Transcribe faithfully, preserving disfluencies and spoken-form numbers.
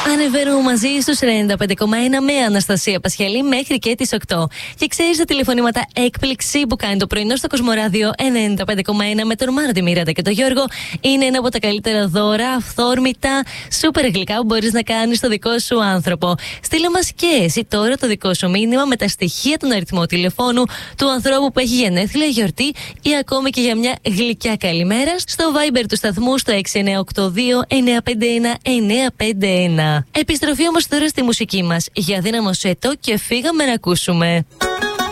Ανεβαίνουμε μαζί στους ενενήντα πέντε κόμμα ένα με Αναστασία Πασχαλή μέχρι και τις οκτώ. Και ξέρεις τα τηλεφωνήματα έκπληξη που κάνει το πρωινό στο Κοσμοράδιο ενενήντα πέντε κόμμα ένα με τον Μάρο, τη Μίραντα και τον Γιώργο. Είναι ένα από τα καλύτερα δώρα, αυθόρμητα, σούπερ γλυκά που μπορείς να κάνεις στο δικό σου άνθρωπο. Στείλε μας και εσύ τώρα το δικό σου μήνυμα με τα στοιχεία, τον αριθμό τηλεφώνου του ανθρώπου που έχει γενέθλια, γιορτή ή ακόμη και για μια γλυκιά καλημέρα στο Viber του σταθμού στο έξι εννιά οκτώ δύο εννιά πέντε ένα εννιά πέντε ένα. Επιστροφή όμως τώρα στη μουσική μας. Για δύναμωσέ το και φύγαμε να ακούσουμε.